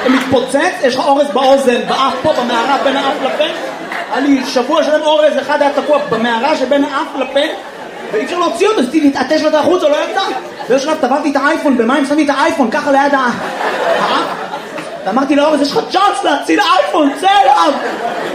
מתפוצץ, יש לך אורז באוזן, באף פה, במערה בין האף לפה. היה לי שבוע שלם אורז, אחד היה תקוע במערה שבין האף לפה, ואי אפשר להוציא אותו, אז להתעטש לו את החוץ, או לא ידע. באיזשהו שלב טבעתי את האייפון, במים שמתי את האייפון, ככה ליד האף. ואמרתי לאורז, יש לך צ'אנס להציל האייפון, צא אליו!